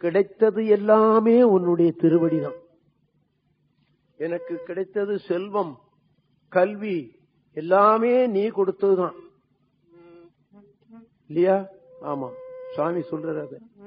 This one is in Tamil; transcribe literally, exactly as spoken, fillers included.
கிடைத்தது எல்லாமே உன்னுடைய திருவடிதான். எனக்கு கிடைத்தது செல்வம், கல்வி எல்லாமே நீ கொடுத்ததுதான் இல்லையா? ஆமா, சுவாமி சொல்றாரு.